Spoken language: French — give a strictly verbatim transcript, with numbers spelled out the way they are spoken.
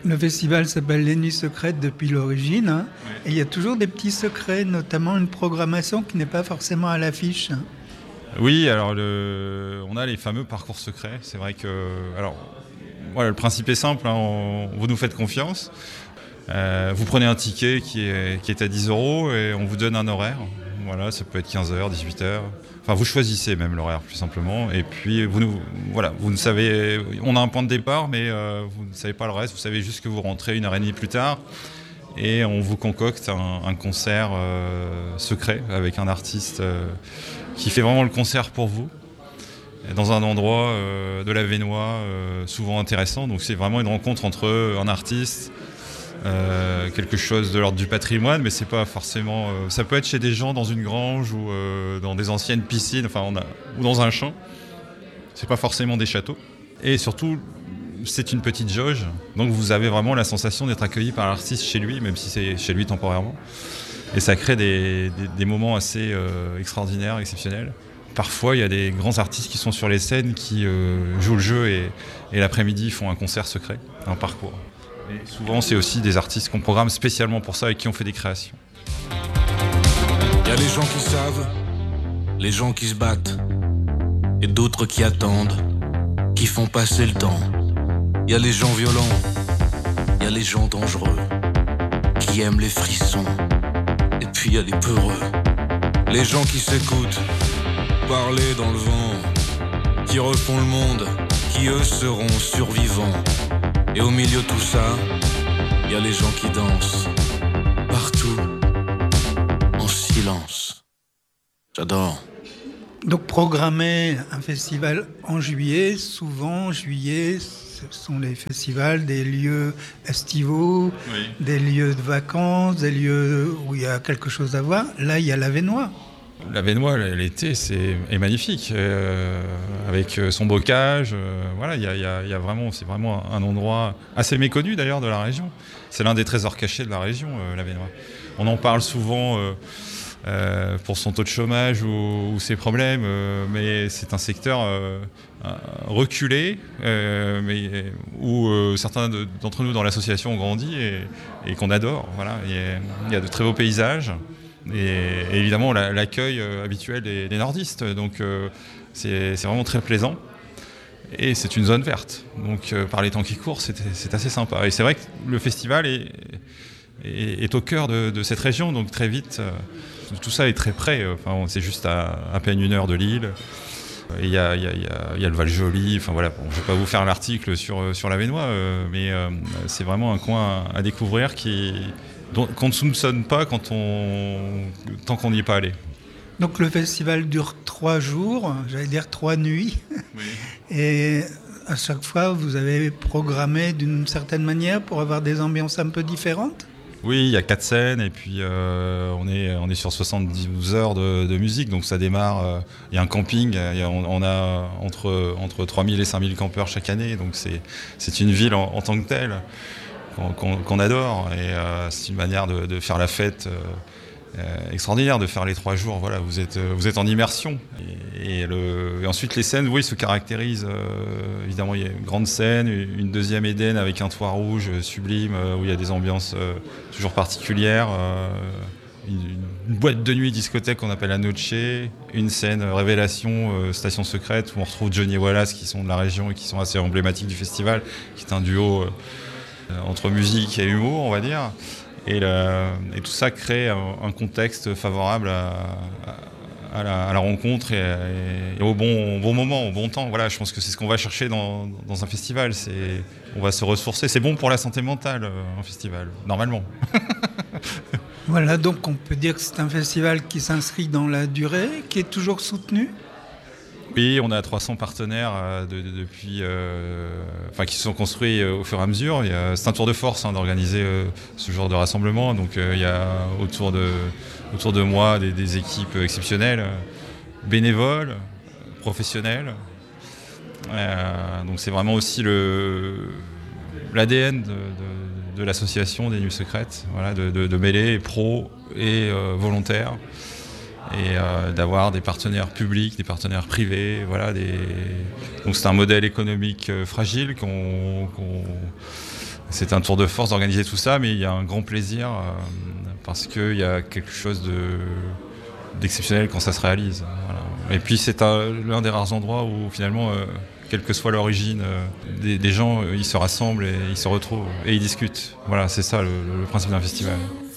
Le festival s'appelle Les Nuits Secrètes depuis l'origine, hein, Ouais. et il y a toujours des petits secrets, notamment une programmation qui n'est pas forcément à l'affiche. Oui, alors le... on a les fameux parcours secrets. C'est vrai que, alors, voilà, le principe est simple. Hein, on... Vous nous faites confiance. Euh, vous prenez un ticket qui est, qui est à dix euros et on vous donne un horaire. Voilà, ça peut être quinze heures, dix-huit heures. Enfin, vous choisissez même l'horaire, plus simplement. Et puis, vous nous, voilà, vous ne savez, on a un point de départ, mais euh, vous ne savez pas le reste. Vous savez juste que vous rentrez une heure et demie plus tard. Et on vous concocte un, un concert euh, secret avec un artiste euh, qui fait vraiment le concert pour vous, dans un endroit euh, de la Vénois euh, souvent intéressant. Donc c'est vraiment une rencontre entre un artiste, euh, quelque chose de l'ordre du patrimoine, mais c'est pas forcément. Euh, ça peut être chez des gens dans une grange ou euh, dans des anciennes piscines, enfin on a, ou dans un champ. C'est pas forcément des châteaux. Et surtout, c'est une petite jauge, donc vous avez vraiment la sensation d'être accueilli par l'artiste chez lui, même si c'est chez lui temporairement. Et ça crée des, des, des moments assez euh, extraordinaires, exceptionnels. Parfois, il y a des grands artistes qui sont sur les scènes, qui euh, jouent le jeu et, et l'après-midi font un concert secret, un parcours. Et souvent, c'est aussi des artistes qu'on programme spécialement pour ça et qui ont fait des créations. Il y a les gens qui savent, les gens qui se battent, et d'autres qui attendent, qui font passer le temps. Il y a les gens violents, il y a les gens dangereux, qui aiment les frissons, et puis il y a les peureux. Les gens qui s'écoutent, parler dans le vent, qui refont le monde, qui eux seront survivants. Et au milieu de tout ça, il y a les gens qui dansent, partout, en silence. J'adore. Donc programmer un festival en juillet, souvent juillet, ce sont les festivals des lieux estivaux, Oui. des lieux de vacances, des lieux où il y a quelque chose à voir. Là, il y a la Vénois. La Vénois, l'été, c'est est magnifique, euh, avec son bocage. Euh, voilà, il y a, y a, y a vraiment, c'est vraiment un endroit assez méconnu d'ailleurs de la région. C'est l'un des trésors cachés de la région, euh, la Vénois. On en parle souvent euh, euh, pour son taux de chômage ou, ou ses problèmes, euh, mais c'est un secteur euh, reculé, euh, mais où euh, certains de, d'entre nous dans l'association ont grandi et, et qu'on adore. Voilà, il y, y a de très beaux paysages. Et, et évidemment la, l'accueil euh, habituel des, des nordistes, donc euh, c'est, c'est vraiment très plaisant et c'est une zone verte, donc euh, par les temps qui courent c'est, c'est assez sympa et c'est vrai que le festival est, est, est au cœur de, de cette région, donc très vite euh, tout ça est très près, enfin, c'est juste à, à peine une heure de Lille. Il y a, y, a, y, a, y a le Val-Joli, enfin voilà, bon, je ne vais pas vous faire l'article sur, sur la Vénois, euh, mais euh, c'est vraiment un coin à, à découvrir qui qu'on ne soupçonne pas quand on, tant qu'on n'y est pas allé. Donc le festival dure trois jours, j'allais dire trois nuits. Oui. Et à chaque fois, vous avez programmé d'une certaine manière pour avoir des ambiances un peu différentes ? Oui, il y a quatre scènes et puis euh, on, est, on est sur soixante-douze heures de, de musique, donc ça démarre. Euh, il y a un camping, il y a, on, on a entre, entre trois mille et cinq mille campeurs chaque année, donc c'est, c'est une ville en, en tant que telle. Qu'on, qu'on adore et euh, c'est une manière de, de faire la fête euh, euh, extraordinaire, de faire les trois jours. Voilà, vous êtes, vous êtes en immersion et, et, le, et ensuite les scènes, oui, se caractérisent. Euh, évidemment, il y a une grande scène, une deuxième Éden avec un toit rouge sublime euh, où il y a des ambiances euh, toujours particulières. Euh, une, une boîte de nuit discothèque qu'on appelle la Noche, une scène euh, révélation, euh, station secrète où on retrouve Johnny et Wallace qui sont de la région et qui sont assez emblématiques du festival, qui est un duo. Euh, entre musique et humour, on va dire, et, le, et tout ça crée un, un contexte favorable à, à, à, la, à la rencontre et, et, et au bon, bon moment, au bon temps. Voilà, je pense que c'est ce qu'on va chercher dans, dans un festival. C'est, on va se ressourcer. C'est bon pour la santé mentale, un festival, normalement. Voilà, donc on peut dire que c'est un festival qui s'inscrit dans la durée, qui est toujours soutenu. Oui, on a trois cents partenaires euh, de, de, depuis, euh, enfin, qui se sont construits euh, au fur et à mesure. Il y a, c'est un tour de force hein, d'organiser euh, ce genre de rassemblement. Donc euh, il y a autour de, autour de moi des, des équipes exceptionnelles, bénévoles, professionnelles. Euh, donc c'est vraiment aussi le, l'A D N de, de, de l'association des Nuits Secrètes, voilà, de, de, de mêler pros et euh, volontaires. Et euh, d'avoir des partenaires publics, des partenaires privés, voilà, des... donc c'est un modèle économique euh, fragile qu'on, qu'on, C'est un tour de force d'organiser tout ça, mais il y a un grand plaisir euh, parce qu'il y a quelque chose de, d'exceptionnel quand ça se réalise. Voilà. Et puis c'est un, l'un des rares endroits où finalement, euh, quelle que soit l'origine, euh, des, des gens, euh, ils se rassemblent et ils se retrouvent et ils discutent. Voilà, c'est ça le, le principe d'un festival.